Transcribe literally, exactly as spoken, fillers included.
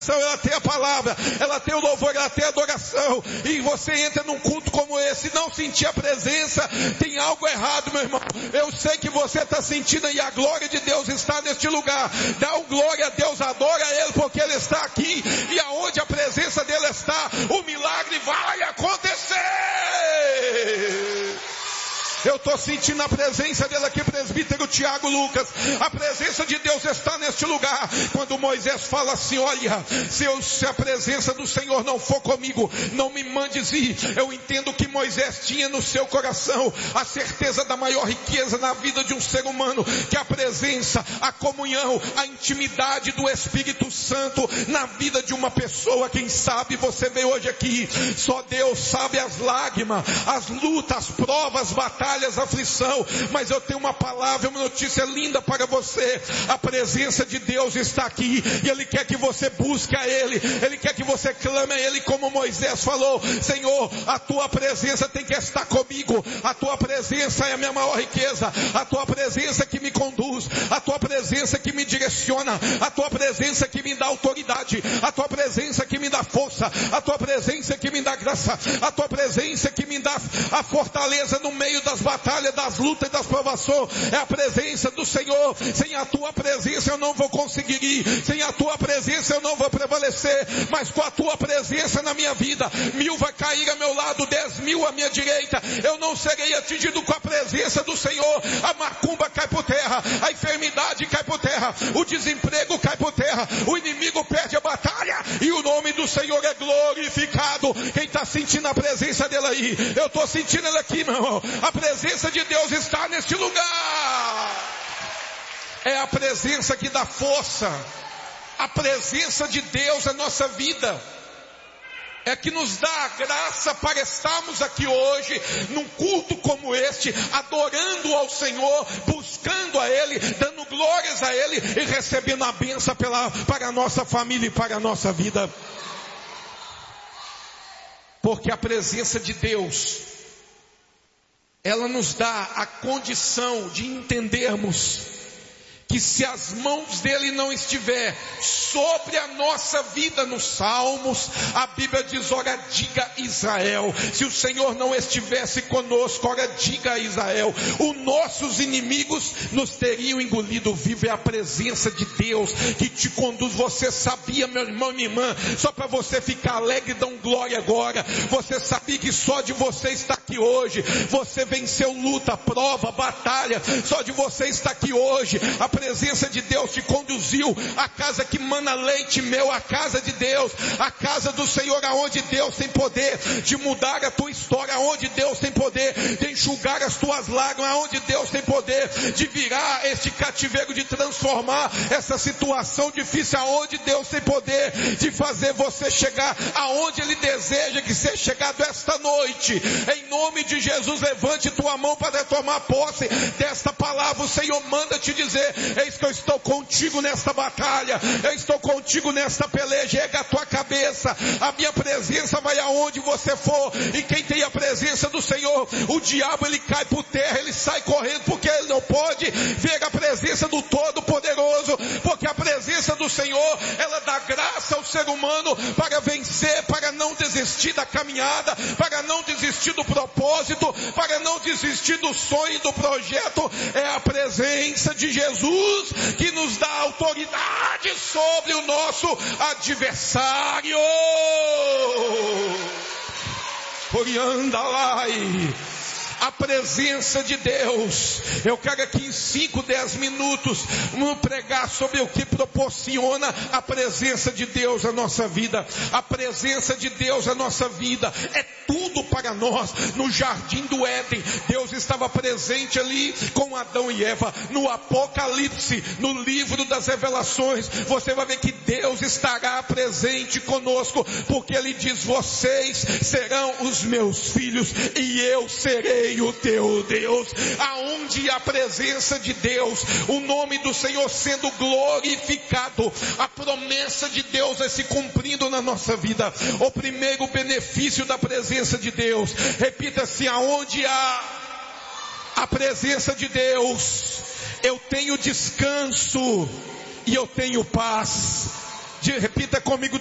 ela tem a palavra, ela tem o louvor, ela tem a adoração, e você entra num culto como esse e não sentir a presença, tem algo errado, meu irmão. Eu sei que você está sentindo e a glória de Deus está neste lugar. Dá um glória a Deus, adora Ele, porque Ele está aqui, e aonde a presença dele está, o milagre vai acontecer. Eu estou sentindo a presença dele aqui, presbítero Tiago Lucas. A presença de Deus está neste lugar. Quando Moisés fala assim, olha, se, eu, se a presença do Senhor não for comigo, não me mandes ir. Eu entendo que Moisés tinha no seu coração a certeza da maior riqueza na vida de um ser humano, que a presença, a comunhão, a intimidade do Espírito Santo na vida de uma pessoa. Quem sabe você veio hoje aqui, só Deus sabe as lágrimas, as lutas, as provas, as batalhas, aflição, mas eu tenho uma palavra, uma notícia linda para você. A presença de Deus está aqui, e Ele quer que você busque a Ele, Ele quer que você clame a Ele, como Moisés falou, Senhor, a Tua presença tem que estar comigo, a Tua presença é a minha maior riqueza, a Tua presença que me conduz, a Tua presença que me direciona, a Tua presença que me dá autoridade, a Tua presença que me dá força, a Tua presença que me dá graça, a Tua presença que me dá a fortaleza no meio das batalhas, das lutas e das provações. É a presença do Senhor. Sem a Tua presença eu não vou conseguir ir, sem a Tua presença eu não vou prevalecer, mas com a Tua presença na minha vida, mil vai cair a meu lado, dez mil à minha direita, eu não serei atingido com a presença do Senhor. A macumba cai por terra, a enfermidade cai por terra, o desemprego cai por terra, o inimigo perde a batalha, e o nome do Senhor é glorificado. Quem está sentindo a presença dele aí? Eu estou sentindo ele aqui, meu irmão. A presença de Deus está neste lugar. É a presença que dá força. A presença de Deus na nossa vida é que nos dá a graça para estarmos aqui hoje, num culto como este, adorando ao Senhor, buscando a Ele, dando glórias a Ele e recebendo a bênção pela, para a nossa família e para a nossa vida. Porque a presença de Deus, ela nos dá a condição de entendermos que se as mãos dele não estiver sobre a nossa vida nos Salmos, a Bíblia diz, ora diga Israel, se o Senhor não estivesse conosco, ora diga Israel, os nossos inimigos nos teriam engolido vivo. É a presença de Deus que te conduz. Você sabia, meu irmão e minha irmã, só para você ficar alegre, dá um glória agora, você sabia que só de você estar aqui hoje, você venceu luta, prova, batalha, só de você estar aqui hoje, a A presença de Deus te conduziu à casa que mana leite e mel, a casa de Deus, a casa do Senhor, aonde Deus tem poder de mudar a tua história, aonde Deus tem poder de enxugar as tuas lágrimas, aonde Deus tem poder de virar este cativeiro, de transformar essa situação difícil, aonde Deus tem poder de fazer você chegar aonde Ele deseja que seja chegado esta noite. Em nome de Jesus, levante tua mão para tomar posse desta palavra. O Senhor manda te dizer, eis que eu estou contigo nesta batalha, eu estou contigo nesta peleja. Erga a tua cabeça, a minha presença vai aonde você for, e quem tem a presença do Senhor, o diabo ele cai por terra, ele sai correndo, porque ele não pode ver a presença do Todo-Poderoso, porque a presença do Senhor, ela dá graça ao ser humano para vencer, para não desistir da caminhada, para não desistir do propósito, para não desistir do sonho e do projeto. É a presença de Jesus que nos dá autoridade sobre o nosso adversário. Oriandalai. A presença de Deus. Eu quero aqui em cinco, dez minutos vamos pregar sobre o que proporciona a presença de Deus na nossa vida. A presença de Deus na nossa vida é tudo para nós. No jardim do Éden, Deus estava presente ali com Adão e Eva. No Apocalipse, no livro das Revelações, você vai ver que Deus estará presente conosco, porque Ele diz, vocês serão os meus filhos e eu serei o teu Deus. Aonde a presença de Deus, o nome do Senhor sendo glorificado, a promessa de Deus vai se cumprindo na nossa vida. O primeiro benefício da presença de Deus, repita-se, aonde há a presença de Deus, eu tenho descanso e eu tenho paz. De, repita comigo,